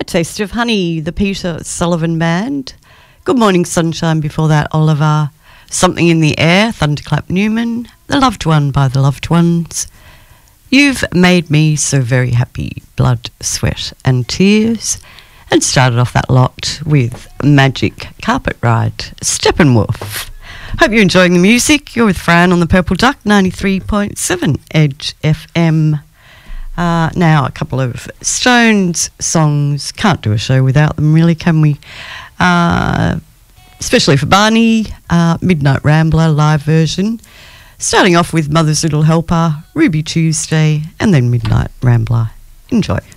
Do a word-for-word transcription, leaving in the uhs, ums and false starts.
Taste of Honey, the Peter Sullivan Band. Good Morning Sunshine before that, Oliver. Something in the Air, Thunderclap Newman. The Loved One by the Loved Ones. You've Made Me So Very Happy, Blood, Sweat and Tears. And started off that lot with Magic Carpet Ride, Steppenwolf. Hope you're enjoying the music. You're with Fran on the Purple Duck, ninety-three point seven Edge F M. Uh, now, a couple of Stones songs. Can't do a show without them, really, can we? Uh, especially for Barney, uh, Midnight Rambler live version. Starting off with Mother's Little Helper, Ruby Tuesday, and then Midnight Rambler. Enjoy.